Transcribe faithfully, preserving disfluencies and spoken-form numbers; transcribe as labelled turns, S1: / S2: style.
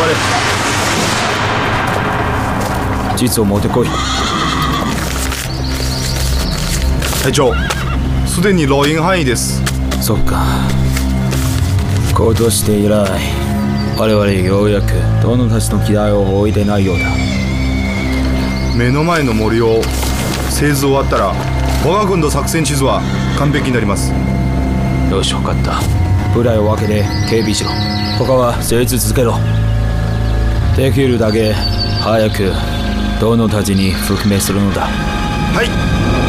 S1: れ。実を持ってこい。
S2: 隊長、すでに漏洩範囲です。
S1: そっか。今年で以来、我々ようやく殿たちの機雷を置いてないようだ。
S2: 目の前の森を製図終わったら我が軍の作戦地図は完璧になります。
S1: よし、分かった。部隊を分けて警備しろ。他は精通続けろ。できるだけ早く殿たちに復命するのだ。
S2: はい。